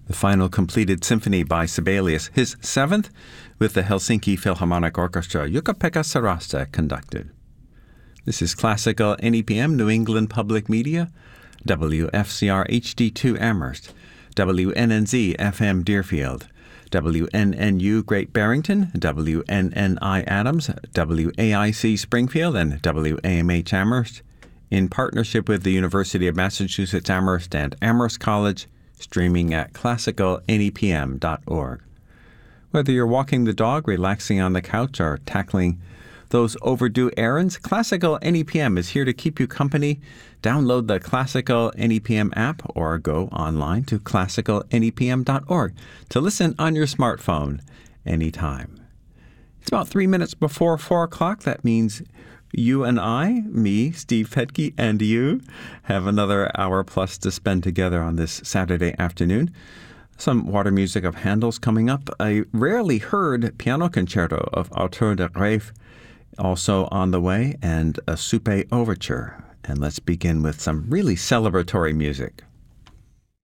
The final completed symphony by Sibelius, his seventh, with the Helsinki Philharmonic Orchestra, Jukka-Pekka Sarasta conducted. This is Classical NEPM, New England Public Media, WFCR HD2 Amherst, WNNZ FM Deerfield, WNNU Great Barrington, WNNI Adams, WAIC Springfield, and WAMH Amherst, in partnership with the University of Massachusetts Amherst and Amherst College, streaming at classicalnepm.org. Whether you're walking the dog, relaxing on the couch, or tackling those overdue errands, Classical NEPM is here to keep you company. Download the Classical NEPM app or go online to classicalnepm.org to listen on your smartphone anytime. It's about 3 minutes before 4 o'clock. That means you and I, me, Steve Petke, and you have another hour plus to spend together on this Saturday afternoon. Some water music of Handel's coming up. A rarely heard piano concerto of Arthur de Greef also on the way, and a Soupe overture. And let's begin with some really celebratory music.